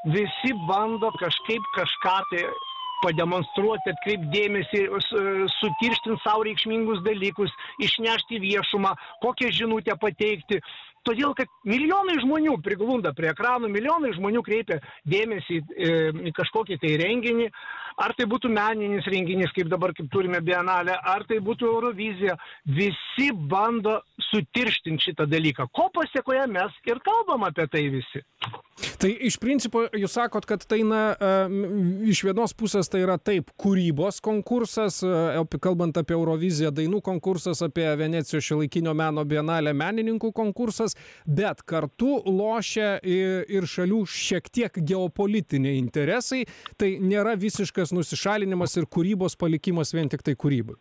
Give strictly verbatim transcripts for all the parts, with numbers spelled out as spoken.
visi bando kažkaip kažką tai pademonstruoti, atkreipti dėmesį, sutirštinti savo reikšmingus dalykus, išnešti viešumą, kokią žinutę pateikti. Todėl, kad milijonai žmonių priglunda prie ekranų, milijonai žmonių kreipia dėmesį į kažkokį tai renginį, ar tai būtų meninis renginys, kaip dabar, kaip turime Bienalę, ar tai būtų Eurovizija, visi bando sutirštinti šitą dalyką. Ko pasiekoje mes ir kalbam apie tai visi. Tai iš principo jūs sakot, kad tai na, iš vienos pusės tai yra taip kūrybos konkursas, kalbant apie Euroviziją dainų konkursas, apie Venecijos šiuolaikinio meno Bienalę menininkų konkursas, bet kartu lošia ir šalių šiek tiek geopolitiniai interesai, tai nėra visiškas nusišalinimas ir kūrybos palikimas vien tik tai kūrybai.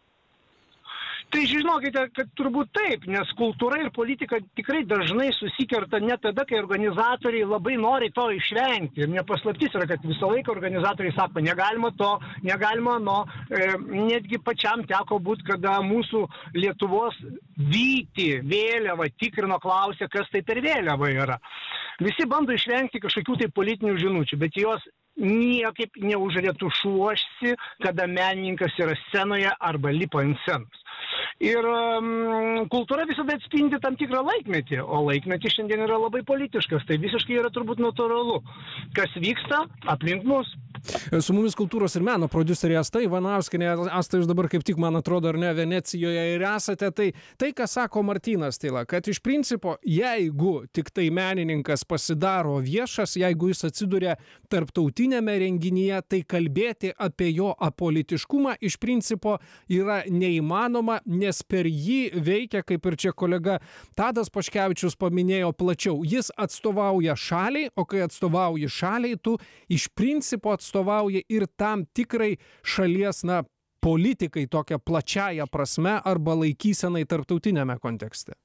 Tai žinokite, kad turbūt taip, nes kultūra ir politika tikrai dažnai susikerta net tada, kai organizatoriai labai nori to išvengti. Ir nepaslaptis yra, kad visą laiką organizatoriai sako, negalima to, negalima no. E, netgi pačiam teko būti, kada mūsų Lietuvos Vytį vėliavą tikrino, klausė, kas tai per vėliava yra. Visi bando išvengti kažkokių tai politinių žinučių, bet jos niekaip neužretušuosi, kada menininkas yra scenoje arba lipa ant scenos. Ir um, kultūra visada atspindi tam tikrą laikmetį, o laikmetis šiandien yra labai politiškas, tai visiškai yra turbūt natūralu, kas vyksta aplink mus. Su mumis kultūros ir meno prodiuserė Asta Ivanauskienė. Asta, jūs dabar kaip tik, man atrodo, ar ne, Venecijoje ir esate, tai tai, ką sako Martynas Tyla, kad iš principo, jeigu tik tai menininkas pasidaro viešas, jeigu jis atsiduria tarptautinėme renginyje, tai kalbėti apie jo apolitiškumą iš principo yra neįmanoma, nes per jį veikia, kaip ir čia kolega Tadas Paškevičius paminėjo plačiau, jis atstovauja šaliai, o kai atstovauji šaliai, tu iš principo atstovauja ir tam tikrai šalies, na, politikai tokia plačiaja prasme arba laikysenai tarptautinėme kontekste.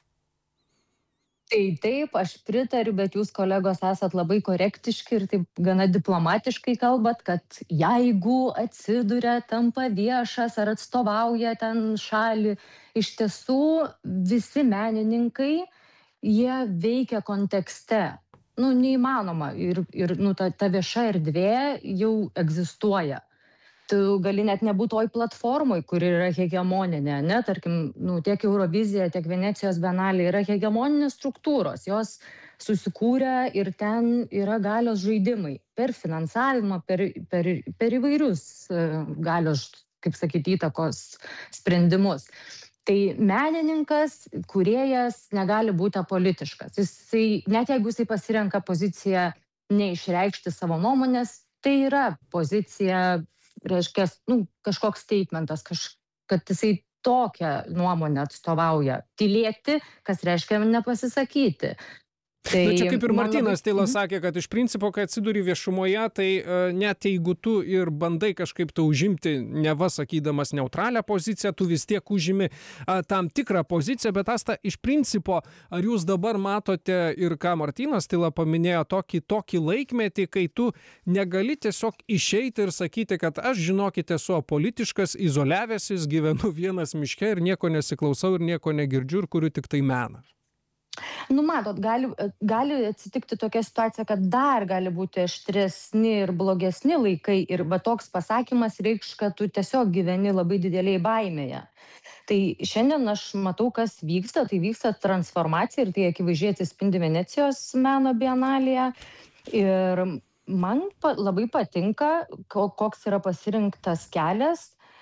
Tai taip, aš pritariu, bet jūs, kolegos, esat labai korektiški ir taip gana diplomatiškai kalbat, kad jeigu atsiduria, tampa viešas ar atstovauja ten šalį, iš tiesų visi menininkai, jie veikia kontekste. Nu, neįmanoma ir, ir nu, ta, ta vieša erdvė jau egzistuoja. Tu gali net nebūti toj platformoj, kuri yra hegemoninė, ne, tarkim, nu, tiek Eurovizija, tiek Venecijos Bienalė yra hegemoninės struktūros, jos susikūrė ir ten yra galios žaidimai per finansavimą, per, per, per įvairius galios, kaip sakyti, įtakos sprendimus. Tai menininkas, kūrėjas negali būti apolitiškas. Jisai, net jeigu jisai pasirenka poziciją neišreikšti savo nuomonės, tai yra pozicija, reiškia, nu, kažkoks statementas, kaž, kad jisai tokią nuomonę atstovauja. Tylėti, kas reiškia nepasisakyti. Tai, Na, čia kaip ir Martynas Tyla labai... sakė, kad iš principo, kai atsiduri viešumoje, tai uh, net jeigu tu ir bandai kažkaip tai užimti, neva sakydamas neutralią poziciją, tu vis tiek užimi uh, tam tikrą poziciją, bet Asta, iš principo, ar jūs dabar matote ir ką Martynas Tyla paminėjo, tokį, tokį laikmetį, kai tu negali tiesiog išeiti ir sakyti, kad aš, žinokite, esu apolitiškas, izoliavęsis, gyvenu vienas miške ir nieko nesiklausau ir nieko negirdžiu ir kuriu tik tai meną. Nu, matot, gali, gali atsitikti tokia situacija, kad dar gali būti aštresni ir blogesni laikai ir va toks pasakymas reikš, kad tu tiesiog gyveni labai dideliai baimėje. Tai šiandien aš matau, kas vyksta, tai vyksta transformacija ir tai akivaizdžiai atsispindi Venecijos meno bienalėje. Ir man pa, labai patinka, koks yra pasirinktas kelias,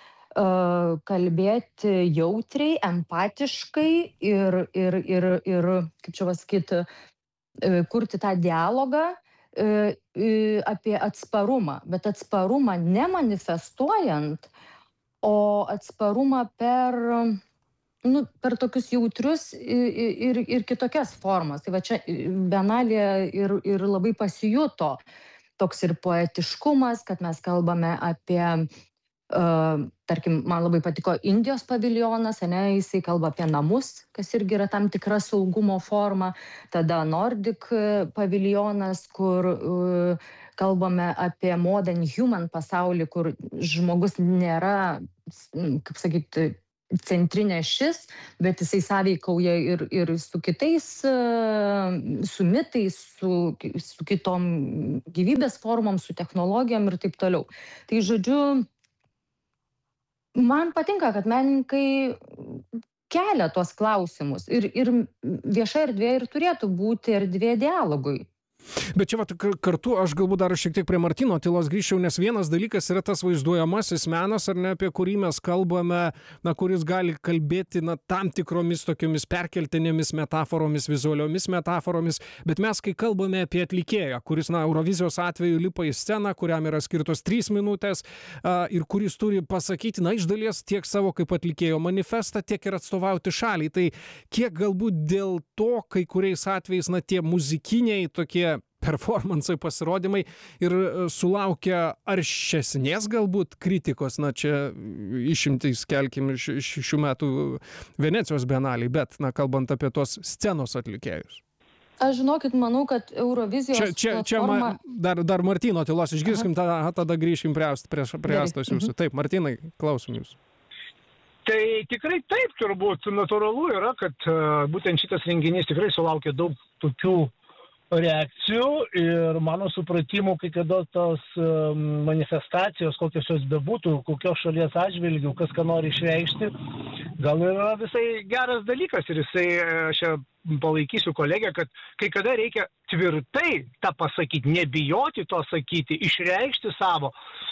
kalbėti jautriai, empatiškai ir, ir, ir, ir kaip čia pasakyti, kurti tą dialogą apie atsparumą, bet atsparumą nemanifestuojant, o atsparumą per, nu, per tokius jautrius ir, ir, ir kitokias formas. Tai va čia Bienalė ir, ir labai pasijuto toks ir poetiškumas, kad mes kalbame apie Uh, tarkim, man labai patiko Indijos paviljonas, ne, jisai kalba apie namus, kas irgi yra tam tikra saugumo forma. Tada Nordic paviljonas, kur uh, kalbame apie modern human pasaulį, kur žmogus nėra, kaip sakyti, centrinė šis, bet jisai sąveikauja ir, ir su kitais, su mitais, su, su kitom gyvybės formom, su technologijom ir taip toliau. Tai žodžiu, man patinka, kad menininkai kelia tuos klausimus ir, ir vieša erdvė ir turėtų būti erdvė dialogui. Bet čia vat, kartu aš galbūt dar šiek tiek prie Martyno Tylos grįžčiau, nes vienas dalykas yra tas vaizduojamasis menas, ar ne, apie kurį mes kalbame, na, kuris gali kalbėti na, tam tikromis tokiomis perkeltinėmis metaforomis, vizualiomis metaforomis, bet mes, kai kalbame apie atlikėją, kuris, na, Eurovizijos atveju lipa į sceną, kuriam yra skirtos trys minutės a, ir kuris turi pasakyti, na, iš dalies tiek savo kaip atlikėjo manifestą, tiek ir atstovauti šaliai. Tai kiek galbūt dėl to, kai kuriais atvejais, na, tie muzikiniai tokie performansai, pasirodymai ir sulaukia aršesnės galbūt kritikos, na čia išimtis kelkim iš, iš šių metų Venecijos bienalei, bet, na, kalbant apie tos scenos atlikėjus. Aš žinokit, manau, kad Eurovizijos čia, čia, platforma... Čia ma, dar, dar Martyno Tylos išgirskim, tada, tada grįšim prie, prie, prie Astos jūsų. Mhm. Taip, Martynai, klausom jūsų. Tai tikrai taip, turbūt natūralu yra, kad uh, būtent šitas renginys tikrai sulaukia daug tokių reakcijų ir mano supratimu, kai kada tos manifestacijos, kokios jos bebūtų, kokios šalies atžvilgių, kas ką nori išreikšti, gal yra visai geras dalykas ir jisai, aš palaikysiu kolegę, kad kai kada reikia tvirtai tą pasakyti, nebijoti to sakyti, išreikšti savo,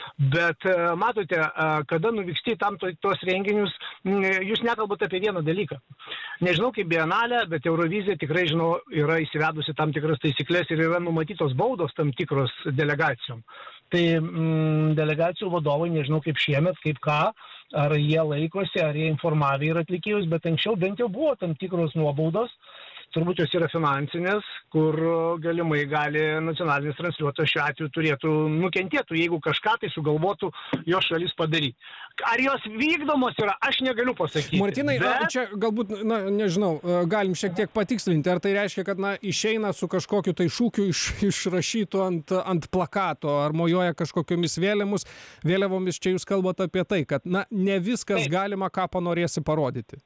bet matote, kada nuvyksti tam tos renginius, jūs nekalbate apie vieną dalyką. Nežinau kaip bienalė, bet Eurovizija tikrai, žinau, yra įsivedusi tam tikras taisyklės ir yra numatytos baudos tam tikros delegacijom. Tai mm, delegacijų vadovai, nežinau kaip šiemet, kaip ką, ar jie laikosi, ar jie informavė ir atlikėjus, bet anksčiau bent jau buvo tam tikros nuobaudos, turbūt jos yra finansinės, kur galimai gali nacionalinis transliuotojas šiuo atveju turėtų nukentėtų, jeigu kažką tai sugalvotų jo šalis padaryti. Ar jos vykdomos yra, aš negaliu pasakyti. Martynai, bet... čia galbūt, na, nežinau, galim šiek tiek patikslinti, ar tai reiškia, kad, na, išeina su kažkokiu tai šūkiu iš, išrašytų ant, ant plakato, ar mojuoja kažkokiomis vėliamus, vėliavomis, čia jūs kalbate apie tai, kad, na, ne viskas taip galima, ką panorėsi parodyti.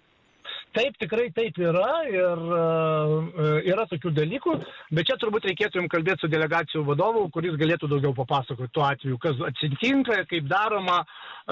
Taip, tikrai taip yra ir uh, yra tokių dalykų, bet čia turbūt reikėtų jums kalbėti su delegacijų vadovu, kuris galėtų daugiau papasakoti tuo atveju, kas atsitinka, kaip daroma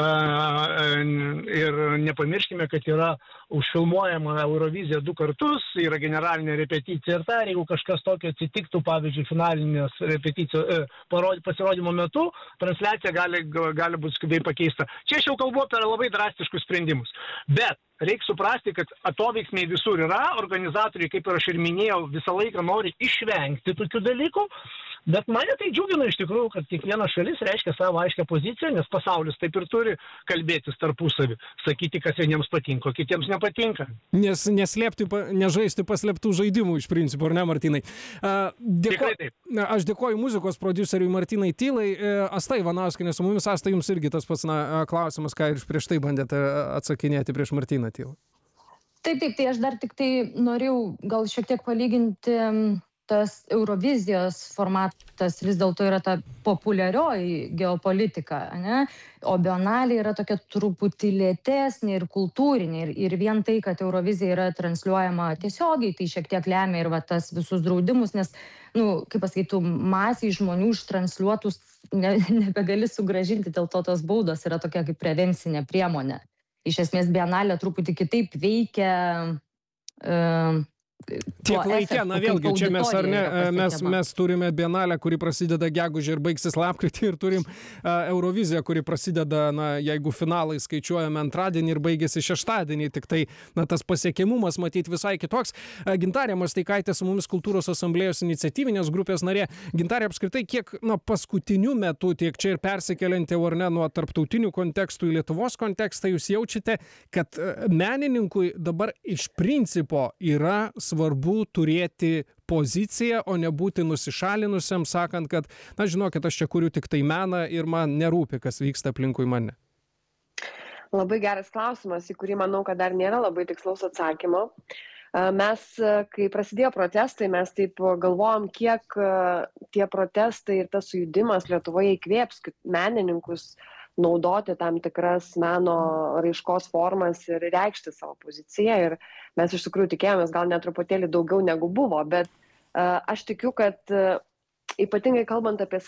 uh, ir nepamirškime, kad yra užfilmuojama Eurovizija du kartus, yra generalinė repeticija ir ta, jeigu kažkas tokio atsitiktų, pavyzdžiui, finalinės repeticijos uh, pasirodymo metu, transliacija gali, gali būti skubiai pakeista. Čia aš jau kalbu apie labai drastiškus sprendimus, bet reikia suprasti, kad atoveiksmiai visur yra, organizatoriai, kaip ir aš ir minėjau, visą laiką nori išvengti tokių dalykų, bet mane tai džiugina iš tikrųjų, kad kiekviena šalis reiškia savo aiškę poziciją, nes pasaulis taip ir turi kalbėtis tarpusavį, sakyti, kas vieniems patinka, kitiems nepatinka. Nes neslėpti, nežaisti paslėptų žaidimų iš principo, ar ne, Martynai? Dėko, aš dėkoju muzikos prodiuseriui Martynai Tylai, Asta Ivanauskienė su mumis. Asta, jums irgi tas pats na, klausimas, ką ir prieš tai bandėte atsakinėti prieš Martyną Tylą. Taip, taip, tai aš dar tik tai norėjau gal šiek tiek palyginti, tas Eurovizijos formatas vis dėlto yra ta populiarioji geopolitika, ne? O bienalė yra tokia truputį lėtesnė ir kultūrinė. Ir, ir vien tai, kad Eurovizija yra transliuojama tiesiogiai, tai šiek tiek lemia ir va, tas visus draudimus, nes, nu, kaip pasakytų, masiai žmonių ištransliuotus ne, nebegali sugrąžinti, dėl to tos baudos yra tokia kaip prevencinė priemonė. Iš esmės bienalė truputį kitaip veikia uh, tiek laike, na vėlgi, čia mes ar ne, mes, mes turime bienalę, kuri prasideda gegužę ir baigsis lapkritį ir turim uh, Euroviziją, kuri prasideda, na, jeigu finalai skaičiuojame antradienį ir baigėsi šeštadienį, tik tai, na, tas pasiekiamumas matyti visai kitoks. Uh, Gintarė Masteikaitė su mumis Kultūros asamblėjos iniciatyvinės grupės narė. Gintarė, apskritai, kiek, na, paskutiniu metu, tiek čia ir persikelianti, ar ne, nuo tarptautinių kontekstų į Lietuvos kontekstą, jūs jaučiate, kad uh, menininkui dabar iš principo yra svarbu turėti poziciją, o nebūti nusišalinusiam, sakant, kad, na, žinokit, aš čia kuriu tik tai meną ir man nerūpi, kas vyksta aplinkui mane. Labai geras klausimas, į kurį manau, kad dar nėra labai tikslaus atsakymo. Mes, kai prasidėjo protestai, mes taip galvojom, kiek tie protestai ir tas sujudimas Lietuvoje įkvėps menininkus naudoti tam tikras meno raiškos formas ir reikšti savo poziciją. Ir mes iš tikrųjų tikėjomės gal net truputėlį daugiau negu buvo, bet uh, aš tikiu, kad uh, ypatingai kalbant apie